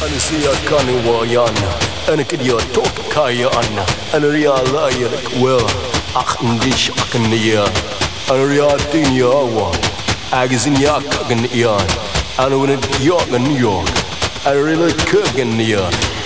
Anu siya kaniwayan, anu kidya tot kayan, anu realayan well, hindi siya kaniya, anu riyatin yawa, agizin yak kaganiyan, anu winid yagan New York, anu rila kaganiya.